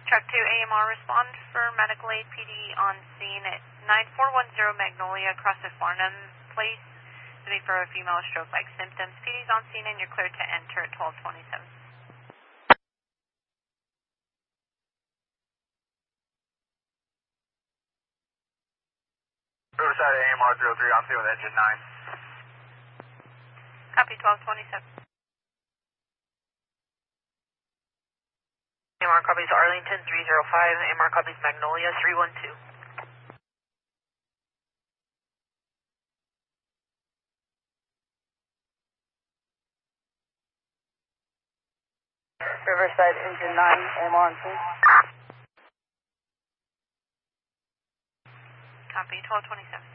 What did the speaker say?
Truck 2 AMR, respond for medical aid PD on scene at 9410 Magnolia across the Farnham Place. Looking for a female stroke-like symptoms. PD's on scene and you're cleared to enter at 1227. Riverside AMR 03 on scene with engine 9. Copy 1227. AMR copies Arlington 305, AMR copies Magnolia 312. Riverside engine 9, AMR on scene. Copy 1227.